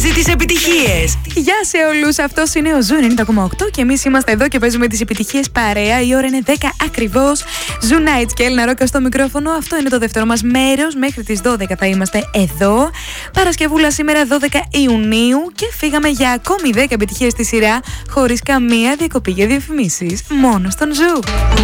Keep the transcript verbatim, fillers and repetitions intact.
παίζει τις επιτυχίες. Γεια σε όλους, αυτός είναι ο Ζου ενενήντα κόμμα οκτώ και εμείς είμαστε εδώ και παίζουμε τις επιτυχίες παρέα. Η ώρα είναι δέκα ακριβώς. Ζου Nights και Έλληνα Ρόκα στο μικρόφωνο. Αυτό είναι το δεύτερο μας μέρος. Μέχρι τις δώδεκα θα είμαστε εδώ. Παρασκευούλα σήμερα δώδεκα Ιουνίου και φύγαμε για ακόμη δέκα επιτυχίες στη σειρά χωρίς καμία διακοπή για διαφημίσεις. Μόνο στον Ζου.